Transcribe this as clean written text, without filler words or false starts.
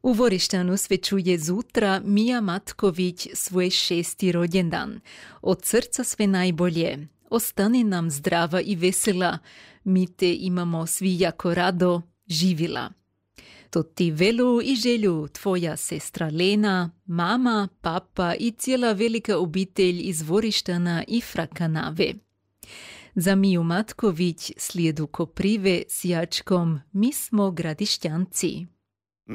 U Vorištanu svečuje zutra Mija Matković svoj 6. rođendan. Od srca sve najbolje. Ostani nam zdrava i vesela. Mi te imamo svi jako rado. Živila. To ti velu i želju tvoja sestra Lena, mama, papa i cijela velika obitelj iz Vorištana i Frakanave. Za Miju Matković slijedu Koprive s jačkom Mi smo Gradišćanci.